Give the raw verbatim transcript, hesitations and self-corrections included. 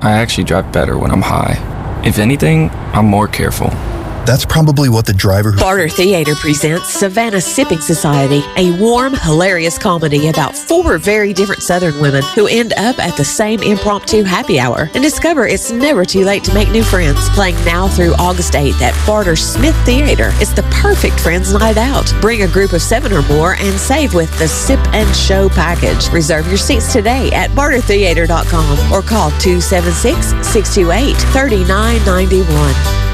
I actually drive better when I'm high. If anything, I'm more careful. That's probably what the driver who... Barter Theater presents Savannah Sipping Society, a warm, hilarious comedy about four very different Southern women who end up at the same impromptu happy hour and discover it's never too late to make new friends. Playing now through August eighth at Barter Smith Theater. It's the perfect friends night out. Bring a group of seven or more and save with the Sip and Show package. Reserve your seats today at barter theater dot com or call two seven six, six two eight, three nine nine one.